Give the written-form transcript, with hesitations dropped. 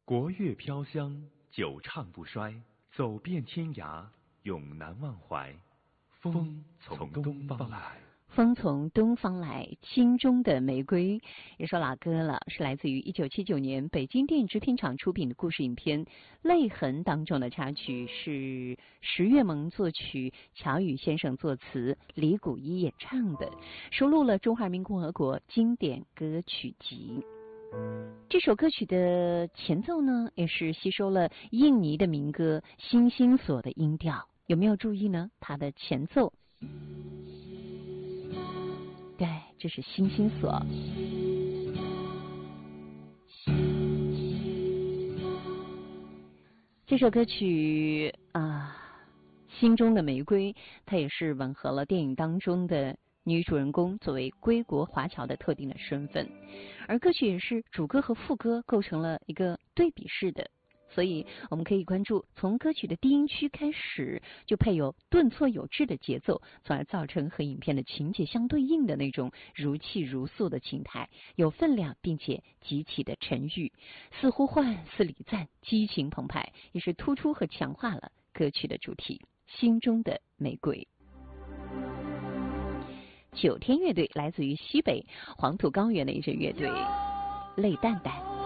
国乐飘香，久唱不衰，走遍天涯，永难忘怀。风从东方来。 风从东方来，心中的玫瑰，也首老歌了，是来自于1979年北京电影制片厂出品的故事影片《泪痕》当中的插曲，是石月萌作曲，乔羽先生作词，李谷一演唱的，收录了中华人民共和国经典歌曲集。这首歌曲的前奏呢，也是吸收了印尼的民歌《星星所》的音调，有没有注意呢？它的前奏，对，这是星星所。这首歌曲心中的玫瑰，它也是吻合了电影当中的女主人公作为归国华侨的特定的身份，而歌曲也是主歌和副歌构成了一个对比式的，所以我们可以关注从歌曲的低音区开始就配有顿挫有致的节奏，从而造成和影片的情节相对应的那种如泣如诉的情态，有分量并且极其的沉郁，似呼唤似礼赞，激情澎湃，也是突出和强化了歌曲的主题心中的玫瑰。九天乐队来自于西北黄土高原的一支乐队，泪蛋蛋。